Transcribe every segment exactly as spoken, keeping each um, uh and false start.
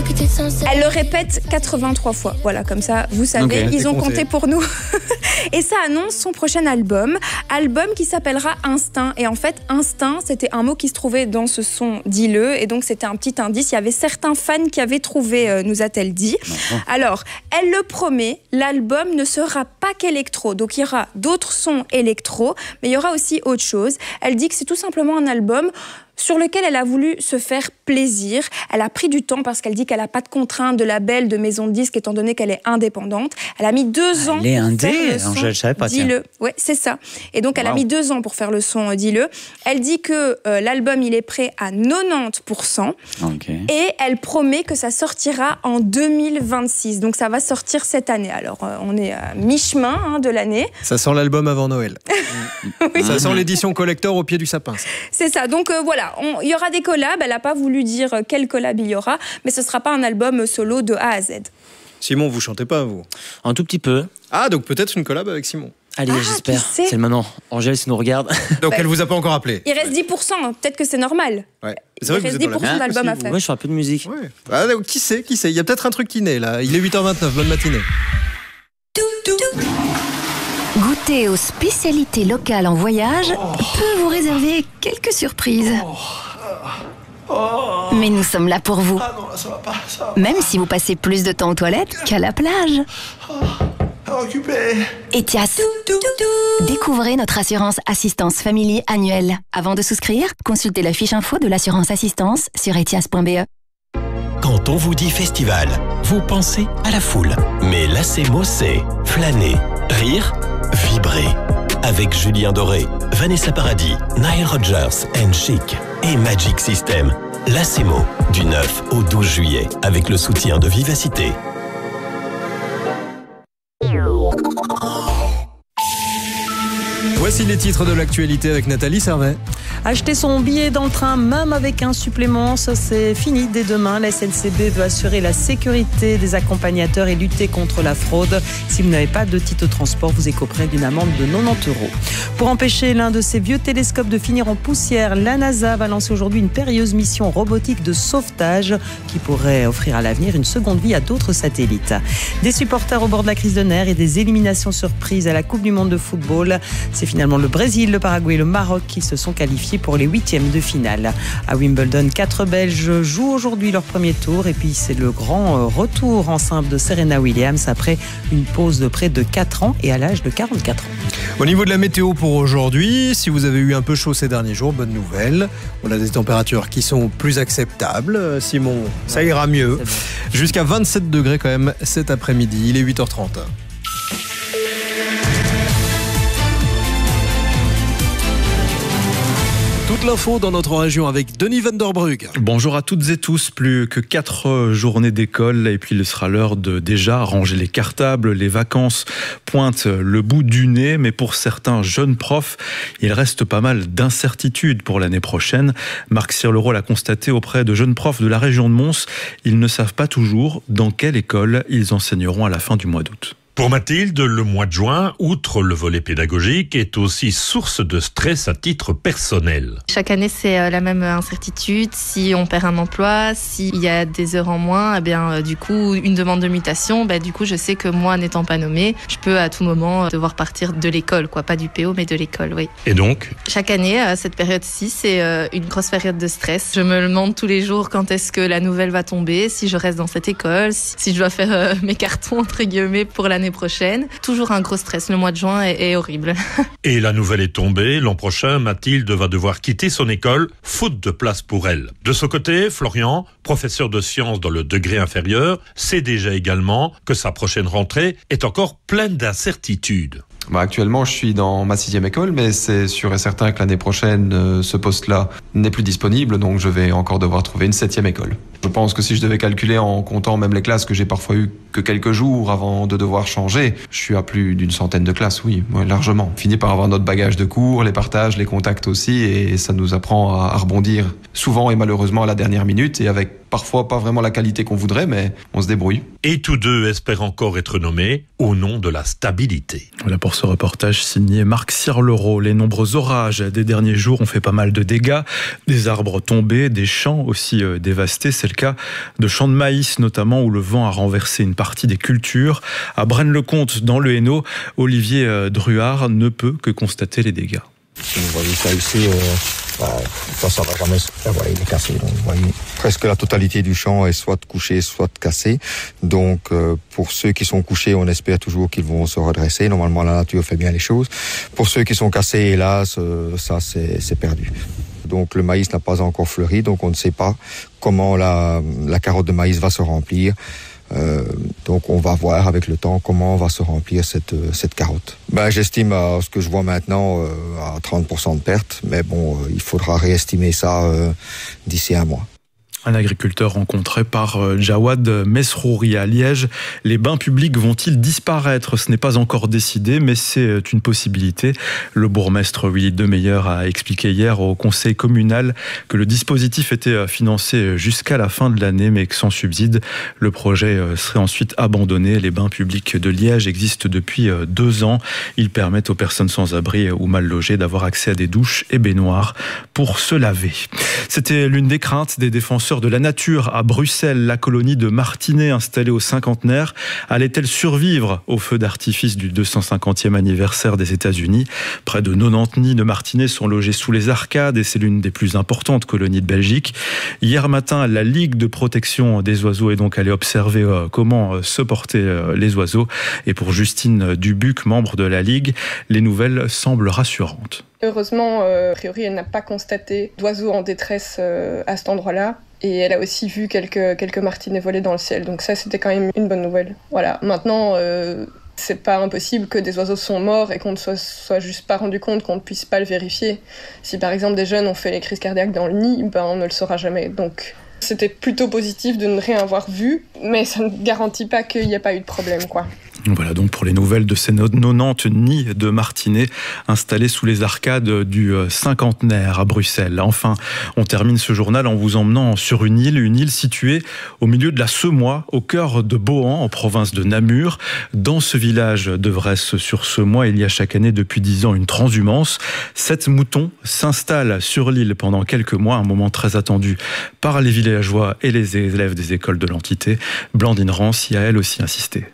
Elle le répète quatre-vingt-trois fois. Voilà, comme ça, vous savez, okay, ils ont compté pour nous. Et ça annonce son prochain album, album qui s'appellera Instinct. Et en fait, Instinct, c'était un mot qui se trouvait dans ce son Dis-le. Et donc, c'était un petit indice. Il y avait certains fans qui avaient trouvé, euh, nous a-t-elle dit. Non. Alors, elle le promet, l'album ne sera pas qu'électro. Donc, il y aura d'autres sons électro, mais il y aura aussi autre chose. Elle dit que c'est tout simplement un album sur lequel elle a voulu se faire plaisir. Elle a pris du temps parce qu'elle dit qu'elle n'a pas de contraintes de label, de maison de disques, étant donné qu'elle est indépendante. Elle a mis deux ans elle est pour indé, faire le son. je ne savais pas, Dis-le. Ouais, c'est ça. Et donc, elle wow. a mis deux ans pour faire le son euh, Dis-le. Elle dit que euh, l'album, il est prêt à quatre-vingt-dix pour cent. Okay. Et elle promet que ça sortira en deux mille vingt-six. Donc, ça va sortir cette année. Alors, euh, on est à mi-chemin hein, de l'année. Ça sent l'album avant Noël. Oui. Ça sent l'édition collector au pied du sapin. C'est ça. Donc, euh, voilà. Il y aura des collabs, elle n'a pas voulu dire quel collab il y aura, mais ce ne sera pas un album solo de A à Z. Simon, vous chantez pas, vous? Un tout petit peu. Ah, donc peut-être une collab avec Simon. Allez, ah, j'espère. C'est le maintenant. Angèle, si nous regarde. Donc bah, elle vous a pas encore appelé? Il reste dix pour cent, peut-être que c'est normal. Ouais. C'est vrai il que reste dix pour cent d'album à faire. Moi, je fais un peu de musique. Ouais. Ah, qui sait, qui sait? Il y a peut-être un truc qui naît là. Il est huit heures vingt-neuf, bonne matinée. Goûter aux spécialités locales en voyage oh. peut vous réserver quelques surprises. Oh. Oh. Mais nous sommes là pour vous. Ah non, là, ça va pas, ça va Même pas. Si vous passez plus de temps aux toilettes qu'à la plage. Oh. Occupé. Etias. Découvrez notre assurance assistance famille annuelle. Avant de souscrire, consultez la fiche info de l'assurance assistance sur etias point b e. Quand on vous dit festival, vous pensez à la foule. Mais l'Acemo, c'est flâner, rire, vibrer. Avec Julien Doré, Vanessa Paradis, Nile Rodgers and Chic et Magic System. L'Acemo, du neuf au douze juillet, avec le soutien de Vivacité. Voici les titres de l'actualité avec Nathalie Servet. Acheter son billet dans le train, même avec un supplément, ça c'est fini dès demain. La S N C B veut assurer la sécurité des accompagnateurs et lutter contre la fraude. Si vous n'avez pas de titre de transport, vous écoperez d'une amende de quatre-vingt-dix euros. Pour empêcher l'un de ces vieux télescopes de finir en poussière, la NASA va lancer aujourd'hui une périlleuse mission robotique de sauvetage qui pourrait offrir à l'avenir une seconde vie à d'autres satellites. Des supporters au bord de la crise de nerfs et des éliminations surprises à la Coupe du Monde de football. C'est finalement le Brésil, le Paraguay et le Maroc qui se sont qualifiés pour les huitièmes de finale. À Wimbledon, quatre Belges jouent aujourd'hui leur premier tour et puis c'est le grand retour en simple de Serena Williams après une pause de près de quatre ans et à l'âge de quarante-quatre ans. Au niveau de la météo pour aujourd'hui, si vous avez eu un peu chaud ces derniers jours, bonne nouvelle. On a des températures qui sont plus acceptables. Simon, ça ira mieux. Bon. Jusqu'à vingt-sept degrés quand même cet après-midi. Il est huit heures trente. Toute l'info dans notre région avec Denis Van der Brugge. Bonjour à toutes et tous, plus que quatre journées d'école et puis il sera l'heure de déjà ranger les cartables. Les vacances pointent le bout du nez, mais pour certains jeunes profs, il reste pas mal d'incertitudes pour l'année prochaine. Marc Sirleroux l'a constaté auprès de jeunes profs de la région de Mons. Ils ne savent pas toujours dans quelle école ils enseigneront à la fin du mois d'août. Pour Mathilde, le mois de juin, outre le volet pédagogique, est aussi source de stress à titre personnel. Chaque année, c'est la même incertitude. Si on perd un emploi, s'il y a des heures en moins, eh bien, du coup, une demande de mutation, ben, du coup, je sais que moi, n'étant pas nommée, je peux à tout moment devoir partir de l'école, quoi. Pas du P O, mais de l'école, oui. Et donc ? Chaque année, à cette période-ci, c'est une grosse période de stress. Je me demande tous les jours quand est-ce que la nouvelle va tomber, si je reste dans cette école, si je dois faire mes cartons, entre guillemets, pour l'année prochaine. Toujours un gros stress. Le mois de juin est, est horrible. Et la nouvelle est tombée. L'an prochain, Mathilde va devoir quitter son école, faute de place pour elle. De son côté, Florian, professeur de sciences dans le degré inférieur, sait déjà également que sa prochaine rentrée est encore pleine d'incertitudes. Bah actuellement, je suis dans ma sixième école, mais c'est sûr et certain que l'année prochaine, euh, ce poste-là n'est plus disponible, donc je vais encore devoir trouver une septième école. Je pense que si je devais calculer en comptant même les classes que j'ai parfois eues que quelques jours avant de devoir changer, je suis à plus d'une centaine de classes, oui, ouais, largement. On finit par avoir notre bagage de cours, les partages, les contacts aussi, et ça nous apprend à rebondir souvent et malheureusement à la dernière minute, et avec parfois pas vraiment la qualité qu'on voudrait, mais on se débrouille. Et tous deux espèrent encore être nommés au nom de la stabilité. Voilà pour ce reportage signé Marc Cirlereau. Les nombreux orages des derniers jours ont fait pas mal de dégâts. Des arbres tombés, des champs aussi dévastés. C'est le cas de champs de maïs notamment, où le vent a renversé une partie des cultures. À Braine-le-Comte, dans le Hainaut, Olivier Druard ne peut que constater les dégâts. Vous voyez ça ici, euh, bah, ça, ça va jamais se faire, vous voyez, il est cassé. Donc, vous voyez, presque la totalité du champ est soit couchée, soit cassée. Donc, euh, pour ceux qui sont couchés, on espère toujours qu'ils vont se redresser. Normalement, la nature fait bien les choses. Pour ceux qui sont cassés, hélas, euh, ça, c'est, c'est perdu. Donc, le maïs n'a pas encore fleuri, donc on ne sait pas comment la, la carotte de maïs va se remplir. Euh, donc on va voir avec le temps comment va se remplir cette, cette carotte. Ben, j'estime à ce que je vois maintenant euh, à trente pour cent de perte, mais bon, euh, il faudra réestimer ça euh, d'ici un mois. Un agriculteur rencontré par Jawad Mesrouri à Liège. Les bains publics vont-ils disparaître ? Ce n'est pas encore décidé, mais c'est une possibilité. Le bourgmestre Willy Demeyer a expliqué hier au conseil communal que le dispositif était financé jusqu'à la fin de l'année, mais que sans subside, le projet serait ensuite abandonné. Les bains publics de Liège existent depuis deux ans. Ils permettent aux personnes sans abri ou mal logées d'avoir accès à des douches et baignoires pour se laver. C'était l'une des craintes des défenseurs de la nature à Bruxelles. La colonie de Martinets, installée au cinquantenaire, allait-elle survivre au feu d'artifice du deux cent cinquantième anniversaire des États-Unis ? Près de quatre-vingt-dix nids de martinets sont logés sous les arcades et c'est l'une des plus importantes colonies de Belgique. Hier matin, la Ligue de protection des oiseaux est donc allée observer comment se portaient les oiseaux. Et pour Justine Dubuc, membre de la Ligue, les nouvelles semblent rassurantes. Heureusement, euh, a priori, elle n'a pas constaté d'oiseaux en détresse euh, à cet endroit-là. Et elle a aussi vu quelques, quelques martinets voler dans le ciel. Donc ça, c'était quand même une bonne nouvelle. Voilà. Maintenant, euh, c'est pas impossible que des oiseaux sont morts et qu'on ne soit, soit juste pas rendu compte, qu'on ne puisse pas le vérifier. Si par exemple des jeunes ont fait les crises cardiaques dans le nid, ben on ne le saura jamais. Donc c'était plutôt positif de ne rien avoir vu, mais ça ne garantit pas qu'il n'y a pas eu de problème, quoi. Voilà donc pour les nouvelles de ces quatre-vingt-dix nids de martinets installés sous les arcades du cinquantenaire à Bruxelles. Enfin, on termine ce journal en vous emmenant sur une île, une île située au milieu de la Semois, au cœur de Bohan, en province de Namur. Dans ce village de Vresse-sur-Semois, il y a chaque année depuis dix ans une transhumance. Sept moutons s'installent sur l'île pendant quelques mois, un moment très attendu par les villageois et les élèves des écoles de l'entité. Blandine Rance y a elle aussi insisté.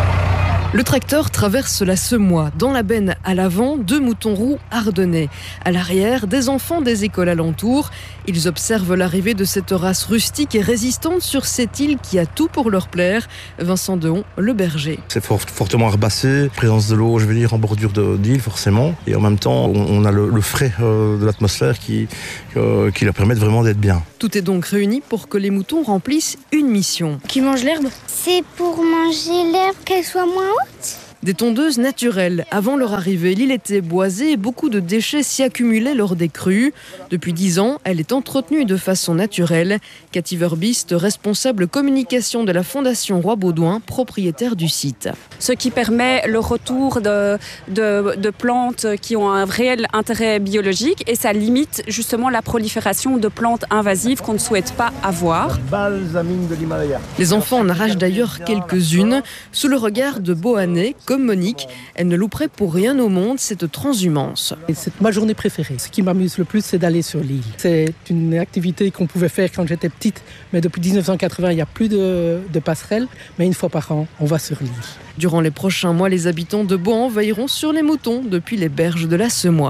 Le tracteur traverse la Semois. Dans la benne à l'avant, deux moutons roux ardennais. À l'arrière, des enfants des écoles alentours. Ils observent l'arrivée de cette race rustique et résistante sur cette île qui a tout pour leur plaire. Vincent Dehon, le berger. C'est fort, fortement herbacé, présence de l'eau, je veux dire, en bordure de, d'île forcément. Et en même temps, on, on a le, le frais euh, de l'atmosphère qui, euh, qui leur permet vraiment d'être bien. Tout est donc réuni pour que les moutons remplissent une mission. Qui mange l'herbe ? C'est pour manger l'herbe, qu'elle soit moins haute ? Des tondeuses naturelles. Avant leur arrivée, l'île était boisée et beaucoup de déchets s'y accumulaient lors des crues. Depuis dix ans, elle est entretenue de façon naturelle. Cathy Verbist, responsable communication de la Fondation Roi-Baudouin, propriétaire du site. Ce qui permet le retour de, de, de plantes qui ont un réel intérêt biologique et ça limite justement la prolifération de plantes invasives qu'on ne souhaite pas avoir. Balsamine de l'Himalaya. Les enfants en arrachent d'ailleurs quelques-unes sous le regard de Bohanais, comme Monique. Elle ne louperait pour rien au monde cette transhumance. C'est ma journée préférée. Ce qui m'amuse le plus, c'est d'aller sur l'île. C'est une activité qu'on pouvait faire quand j'étais petite, mais depuis dix-neuf cent quatre-vingts, il n'y a plus de, de passerelle. Mais une fois par an, on va sur l'île. Durant les prochains mois, les habitants de Bohan veilleront sur les moutons depuis les berges de la Semois.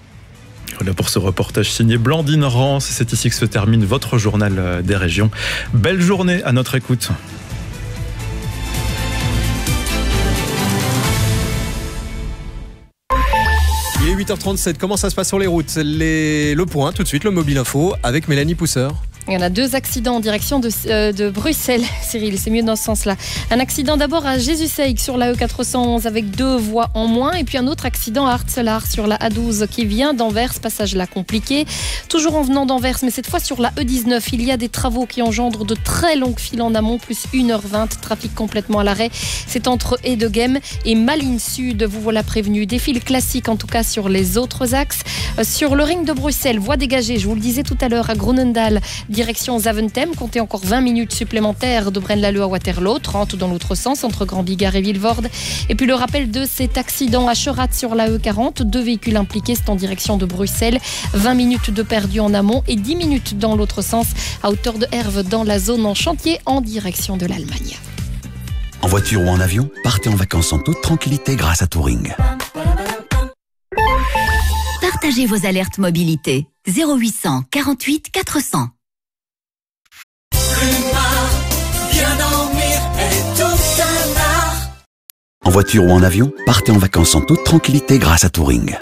Voilà pour ce reportage signé Blandine Rance. C'est ici que se termine votre journal des régions. Belle journée à notre écoute. Il est huit heures trente-sept, comment ça se passe sur les routes ? les... Le point, tout de suite, le Mobile Info avec Mélanie Pousseur. Il y en a deux accidents en direction de, euh, de Bruxelles, Cyril, c'est mieux dans ce sens-là. Un accident d'abord à Jésus-Seigue sur la E quatre cent onze avec deux voies en moins et puis un autre accident à Artselard sur la A douze qui vient d'Anvers, passage là compliqué. Toujours en venant d'Anvers, mais cette fois sur la E dix-neuf, il y a des travaux qui engendrent de très longues files en amont, plus une heure vingt, trafic complètement à l'arrêt. C'est entre Edegem et Malines Sud, vous voilà prévenu. Des files classiques en tout cas sur les autres axes. Euh, sur le ring de Bruxelles, voie dégagée, je vous le disais tout à l'heure, à Groenendael, Direction Zaventem, comptez encore vingt minutes supplémentaires de Braine-l'Alleud à Waterloo, trente dans l'autre sens entre Grand-Bigard et Vilvoorde. Et puis le rappel de cet accident à Cherat sur la E quarante, deux véhicules impliqués, c'est en direction de Bruxelles, vingt minutes de perdu en amont et dix minutes dans l'autre sens à hauteur de Herve dans la zone en chantier en direction de l'Allemagne. En voiture ou en avion, partez en vacances en toute tranquillité grâce à Touring. Partagez vos alertes mobilité. zéro huit cent quarante-huit quatre cents. Bien dormir est tout un art. En voiture ou en avion, partez en vacances en toute tranquillité grâce à Touring.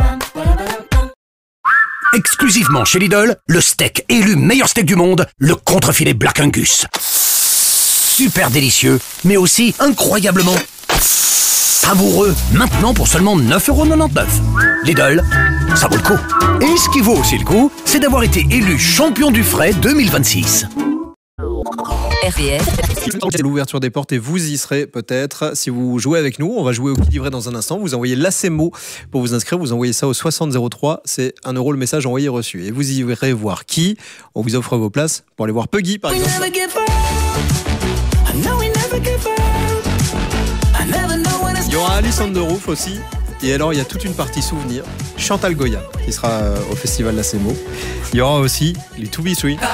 Exclusivement chez Lidl, le steak élu meilleur steak du monde, le contrefilet Black Angus. Super délicieux, mais aussi incroyablement savoureux. Maintenant pour seulement neuf euros quatre-vingt-dix-neuf. Lidl, ça vaut le coup. Et ce qui vaut aussi le coup, c'est d'avoir été élu champion du frais deux mille vingt-six. R T L. C'est l'ouverture des portes et vous y serez peut-être si vous jouez avec nous. On va jouer au qui livret dans un instant. Vous envoyez l'A C M O pour vous inscrire. Vous envoyez ça au soixante zéro trois. C'est un euro le message envoyé reçu. Et vous y irez voir qui. On vous offre vos places pour aller voir Puggy par exemple. Il y aura Alice on the Roof aussi. Et alors il y a toute une partie souvenir. Chantal Goya qui sera au festival l'A C M O. Il y aura aussi les To Be Three.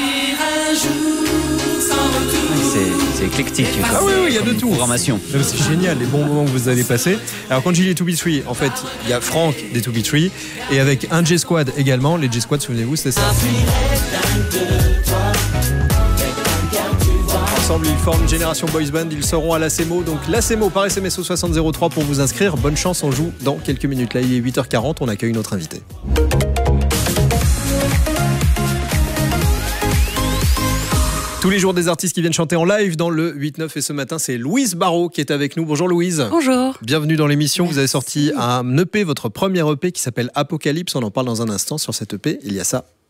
C'est, c'est éclectique. Ah oui, oui, il y a de tout. Programmation. C'est génial, les bons moments que vous allez passer. Alors quand je dis les To Be Three, en fait, il y a Franck des To Be Three et avec un J-Squad également. Les J-Squad, souvenez-vous, c'est ça. Ensemble, ils forment Génération Boys Band. Ils seront à l'A C M O. Donc l'A C M O par S M S au soixante zéro trois pour vous inscrire. Bonne chance, on joue dans quelques minutes. Là, il est huit heures quarante. On accueille notre invité. Tous les jours des artistes qui viennent chanter en live dans le huit neuf et ce matin c'est Louise Barrault qui est avec nous. Bonjour Louise. Bonjour. Bienvenue dans l'émission. Merci. Vous avez sorti un E P, votre premier E P qui s'appelle Apocalypse. On en parle dans un instant sur cet E P. Il y a ça.